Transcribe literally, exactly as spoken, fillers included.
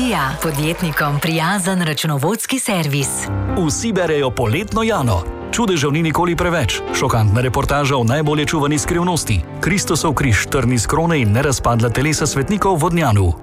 Ilija, podjetnikom prijazen računovodski servis. Vsi berejo Poletno Jano. Čudežev ni nikoli preveč. Šokantna reportaža o najbolje čuvani skrivnosti. Kristusov križ, trn iz krone in nerazpadla telesa svetnikov v Vodnjanu.